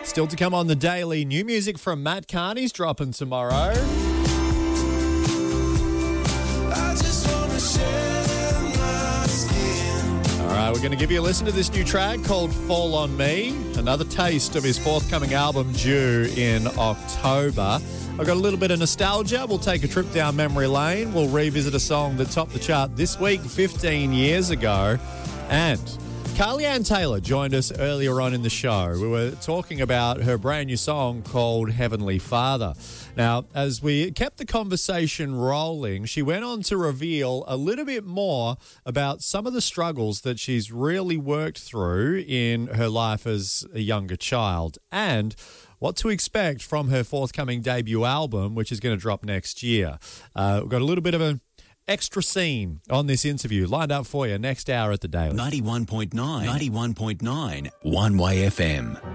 Still to come on the Daily, new music from Matt Carney's dropping tomorrow. I just wanna share my skin. All right, we're going to give you a listen to this new track called Fall On Me, another taste of his forthcoming album due in October. I've got a little bit of nostalgia. We'll take a trip down memory lane. We'll revisit a song that topped the chart this week 15 years ago. And Carly-Ann Taylor joined us earlier on in the show. We were talking about her brand new song called Heavenly Father. Now, as we kept the conversation rolling, she went on to reveal a little bit more about some of the struggles that she's really worked through in her life as a younger child and what to expect from her forthcoming debut album, which is going to drop next year. We've got a little bit of an extra scene on this interview lined up for you next hour at the Daily. 91.9 One Way FM.